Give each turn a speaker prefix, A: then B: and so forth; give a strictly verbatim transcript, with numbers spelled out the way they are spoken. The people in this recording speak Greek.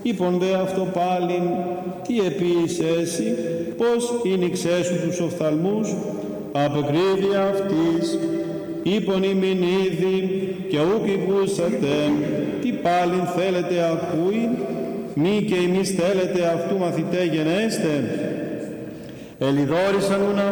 A: Είπον δε αυτό πάλιν, τι επίησε εσύ, πως ήνιξέ σου τους οφθαλμούς, απεκρίβεια αυτής, είπον ημιν ήδη, και ούκ ηγούσατε, τι πάλιν θέλετε ακούει, μη και εμείς θέλετε αυτού μαθητέ γενέστε. Ελιδόρισαν